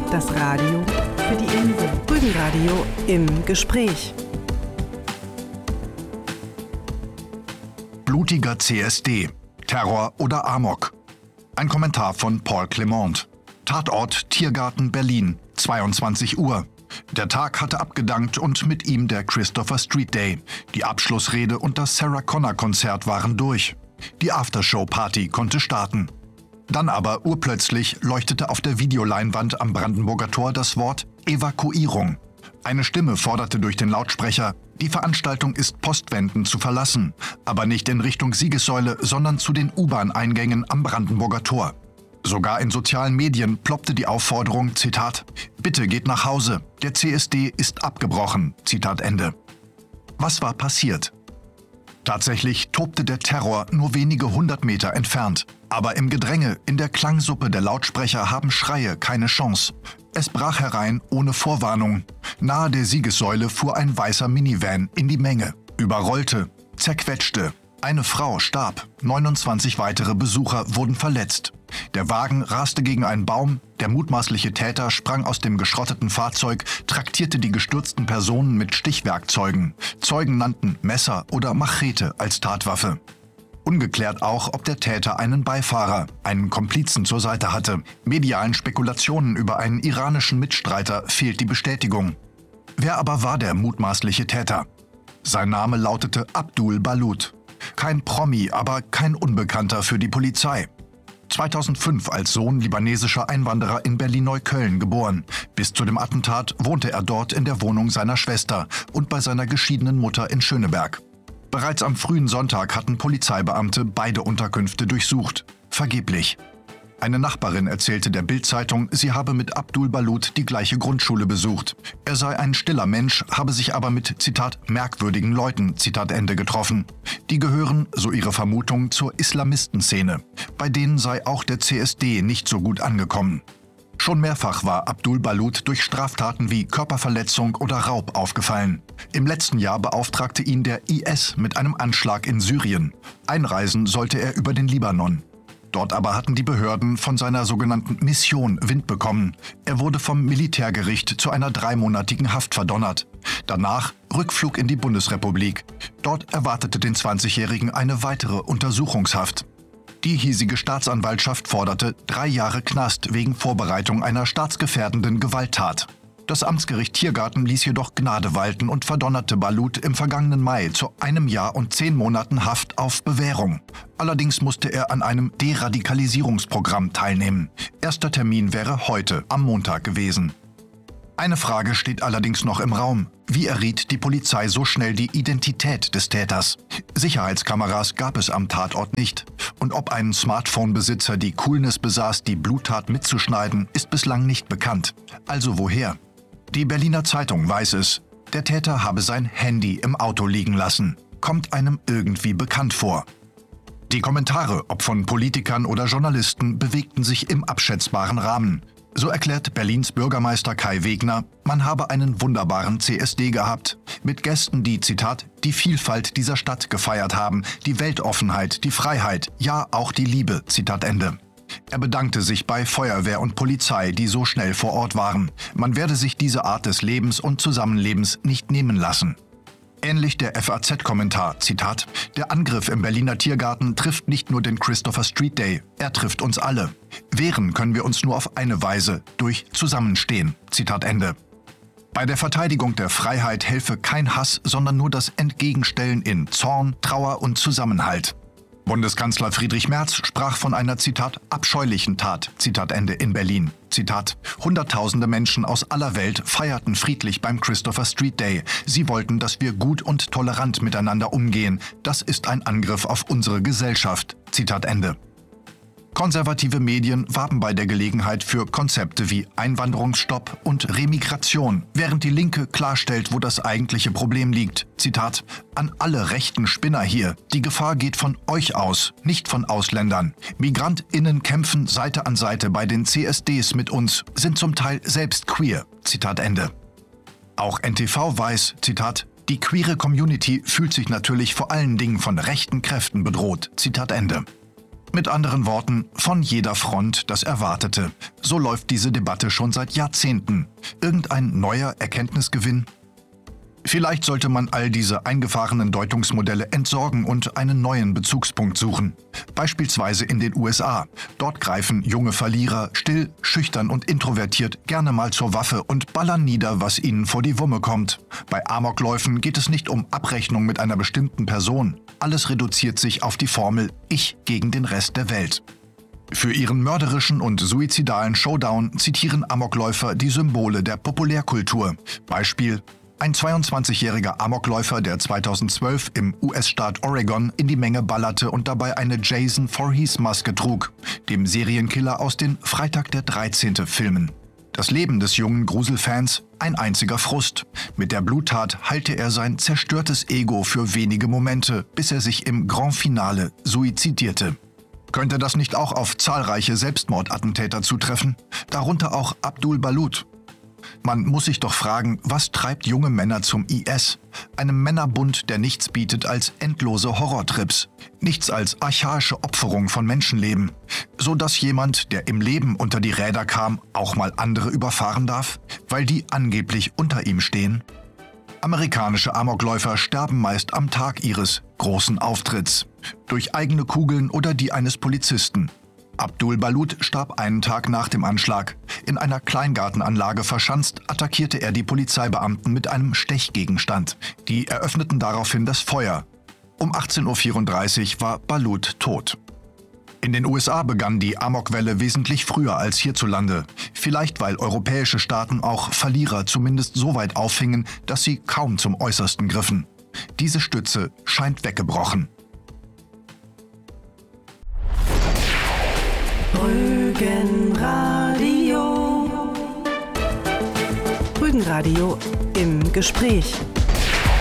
Das Radio für die Insel. Rügenradio im Gespräch. Blutiger CSD. Terror oder Amok? Ein Kommentar von Paul Clement. Tatort Tiergarten Berlin, 22 Uhr. Der Tag hatte abgedankt und mit ihm der Christopher Street Day. Die Abschlussrede und das Sarah Connor Konzert waren durch. Die Aftershow-Party konnte starten. Dann aber urplötzlich leuchtete auf der Videoleinwand am Brandenburger Tor das Wort Evakuierung. Eine Stimme forderte durch den Lautsprecher, die Veranstaltung ist postwendend zu verlassen, aber nicht in Richtung Siegessäule, sondern zu den U-Bahn-Eingängen am Brandenburger Tor. Sogar in sozialen Medien ploppte die Aufforderung, Zitat, »Bitte geht nach Hause, der CSD ist abgebrochen«, Zitat Ende. Was war passiert? Tatsächlich tobte der Terror nur wenige 100 Meter entfernt. Aber im Gedränge, in der Klangsuppe der Lautsprecher haben Schreie keine Chance. Es brach herein ohne Vorwarnung. Nahe der Siegessäule fuhr ein weißer Minivan in die Menge, überrollte, zerquetschte. Eine Frau starb, 29 weitere Besucher wurden verletzt. Der Wagen raste gegen einen Baum, der mutmaßliche Täter sprang aus dem geschrotteten Fahrzeug, traktierte die gestürzten Personen mit Stichwerkzeugen. Zeugen nannten Messer oder Machete als Tatwaffe. Ungeklärt auch, ob der Täter einen Beifahrer, einen Komplizen zur Seite hatte. Medialen Spekulationen über einen iranischen Mitstreiter fehlt die Bestätigung. Wer aber war der mutmaßliche Täter? Sein Name lautete Abdul Balut. Kein Promi, aber kein Unbekannter für die Polizei. 2005 als Sohn libanesischer Einwanderer in Berlin-Neukölln geboren. Bis zu dem Attentat wohnte er dort in der Wohnung seiner Schwester und bei seiner geschiedenen Mutter in Schöneberg. Bereits am frühen Sonntag hatten Polizeibeamte beide Unterkünfte durchsucht. Vergeblich. Eine Nachbarin erzählte der Bild-Zeitung, sie habe mit Abdul Balut die gleiche Grundschule besucht. Er sei ein stiller Mensch, habe sich aber mit, Zitat, merkwürdigen Leuten, Zitat Ende, getroffen. Die gehören, so ihre Vermutung, zur Islamistenszene. Bei denen sei auch der CSD nicht so gut angekommen. Schon mehrfach war Abdul Balut durch Straftaten wie Körperverletzung oder Raub aufgefallen. Im letzten Jahr beauftragte ihn der IS mit einem Anschlag in Syrien. Einreisen sollte er über den Libanon. Dort aber hatten die Behörden von seiner sogenannten Mission Wind bekommen. Er wurde vom Militärgericht zu einer 3-monatigen Haft verdonnert. Danach Rückflug in die Bundesrepublik. Dort erwartete den 20-Jährigen eine weitere Untersuchungshaft. Die hiesige Staatsanwaltschaft forderte 3 Jahre Knast wegen Vorbereitung einer staatsgefährdenden Gewalttat. Das Amtsgericht Tiergarten ließ jedoch Gnade walten und verdonnerte Balut im vergangenen Mai zu 1 Jahr und 10 Monaten Haft auf Bewährung. Allerdings musste er an einem Deradikalisierungsprogramm teilnehmen. Erster Termin wäre heute, am Montag gewesen. Eine Frage steht allerdings noch im Raum. Wie erriet die Polizei so schnell die Identität des Täters? Sicherheitskameras gab es am Tatort nicht. Und ob ein Smartphone-Besitzer die Coolness besaß, die Bluttat mitzuschneiden, ist bislang nicht bekannt. Also woher? Die Berliner Zeitung weiß es. Der Täter habe sein Handy im Auto liegen lassen. Kommt einem irgendwie bekannt vor. Die Kommentare, ob von Politikern oder Journalisten, bewegten sich im abschätzbaren Rahmen. So erklärt Berlins Bürgermeister Kai Wegner, man habe einen wunderbaren CSD gehabt. Mit Gästen, die, Zitat, die Vielfalt dieser Stadt gefeiert haben, die Weltoffenheit, die Freiheit, ja auch die Liebe, Zitat Ende. Er bedankte sich bei Feuerwehr und Polizei, die so schnell vor Ort waren. Man werde sich diese Art des Lebens und Zusammenlebens nicht nehmen lassen. Ähnlich der FAZ-Kommentar, Zitat, der Angriff im Berliner Tiergarten trifft nicht nur den Christopher Street Day, er trifft uns alle. Wehren können wir uns nur auf eine Weise, durch Zusammenstehen, Zitat Ende. Bei der Verteidigung der Freiheit helfe kein Hass, sondern nur das Entgegenstellen in Zorn, Trauer und Zusammenhalt. Bundeskanzler Friedrich Merz sprach von einer, Zitat, abscheulichen Tat, Zitat Ende, in Berlin. Zitat, Hunderttausende Menschen aus aller Welt feierten friedlich beim Christopher Street Day. Sie wollten, dass wir gut und tolerant miteinander umgehen. Das ist ein Angriff auf unsere Gesellschaft. Zitat Ende. Konservative Medien warben bei der Gelegenheit für Konzepte wie Einwanderungsstopp und Remigration, während die Linke klarstellt, wo das eigentliche Problem liegt. Zitat, an alle rechten Spinner hier, die Gefahr geht von euch aus, nicht von Ausländern. MigrantInnen kämpfen Seite an Seite bei den CSDs mit uns, sind zum Teil selbst queer. Zitat Ende. Auch NTV weiß, Zitat, die queere Community fühlt sich natürlich vor allen Dingen von rechten Kräften bedroht. Zitat Ende. Mit anderen Worten, von jeder Front das Erwartete. So läuft diese Debatte schon seit Jahrzehnten. Irgendein neuer Erkenntnisgewinn? Vielleicht sollte man all diese eingefahrenen Deutungsmodelle entsorgen und einen neuen Bezugspunkt suchen. Beispielsweise in den USA. Dort greifen junge Verlierer still, schüchtern und introvertiert gerne mal zur Waffe und ballern nieder, was ihnen vor die Wumme kommt. Bei Amokläufen geht es nicht um Abrechnung mit einer bestimmten Person. Alles reduziert sich auf die Formel Ich gegen den Rest der Welt. Für ihren mörderischen und suizidalen Showdown zitieren Amokläufer die Symbole der Populärkultur. Beispiel: Ein 22-jähriger Amokläufer, der 2012 im US-Staat Oregon in die Menge ballerte und dabei eine Jason Voorhees-Maske trug, dem Serienkiller aus den Freitag der 13. Filmen. Das Leben des jungen Gruselfans: ein einziger Frust. Mit der Bluttat heilte er sein zerstörtes Ego für wenige Momente, bis er sich im Grand Finale suizidierte. Könnte das nicht auch auf zahlreiche Selbstmordattentäter zutreffen? Darunter auch Abdul Balut. Man muss sich doch fragen, was treibt junge Männer zum IS? Einem Männerbund, der nichts bietet als endlose Horrortrips. Nichts als archaische Opferung von Menschenleben. So dass jemand, der im Leben unter die Räder kam, auch mal andere überfahren darf? Weil die angeblich unter ihm stehen? Amerikanische Amokläufer sterben meist am Tag ihres großen Auftritts. Durch eigene Kugeln oder die eines Polizisten. Abdul Balut starb einen Tag nach dem Anschlag. In einer Kleingartenanlage verschanzt, attackierte er die Polizeibeamten mit einem Stechgegenstand. Die eröffneten daraufhin das Feuer. Um 18:34 Uhr war Balut tot. In den USA begann die Amokwelle wesentlich früher als hierzulande. Vielleicht weil europäische Staaten auch Verlierer zumindest so weit auffingen, dass sie kaum zum Äußersten griffen. Diese Stütze scheint weggebrochen. Rügenradio. Rügenradio im Gespräch.